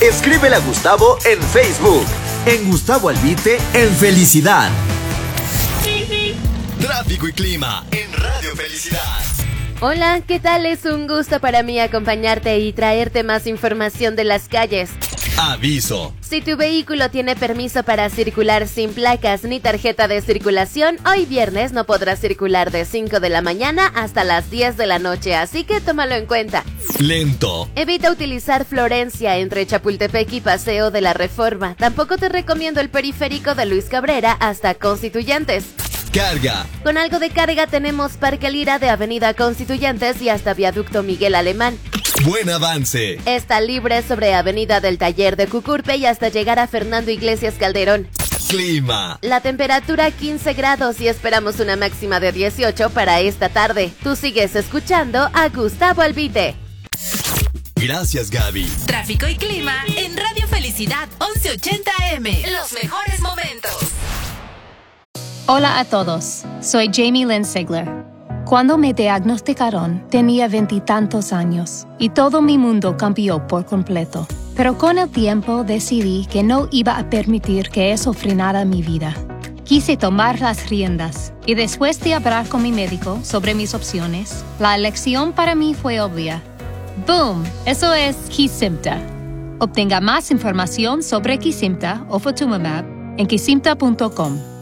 Escríbele a Gustavo en Facebook. En Gustavo Albite, en Felicidad. Tráfico y clima en Radio Felicidad. Hola, ¿qué tal? Es un gusto para mí acompañarte y traerte más información de las calles. Aviso. Si tu vehículo tiene permiso para circular sin placas ni tarjeta de circulación, hoy viernes no podrás circular de 5 de la mañana hasta las 10 de la noche, así que tómalo en cuenta. Lento. Evita utilizar Florencia entre Chapultepec y Paseo de la Reforma. Tampoco te recomiendo el periférico de Luis Cabrera hasta Constituyentes. Carga. Con algo de carga tenemos Parque Lira de Avenida Constituyentes y hasta Viaducto Miguel Alemán. Buen avance. Está libre sobre Avenida del Taller de Cucurpe y hasta llegar a Fernando Iglesias Calderón. Clima. La temperatura 15 grados y esperamos una máxima de 18 para esta tarde. Tú sigues escuchando a Gustavo Albite. Gracias, Gaby. Tráfico y clima en Radio Felicidad 1180 AM. Los mejores momentos. Hola a todos, soy Jamie Lynn Sigler. Cuando me diagnosticaron, tenía 20 y tantos años y todo mi mundo cambió por completo. Pero con el tiempo decidí que no iba a permitir que eso frenara mi vida. Quise tomar las riendas y después de hablar con mi médico sobre mis opciones, la elección para mí fue obvia. ¡Boom! Eso es Kesimpta. Obtenga más información sobre Kesimpta o Ofatumumab en kesimpta.com.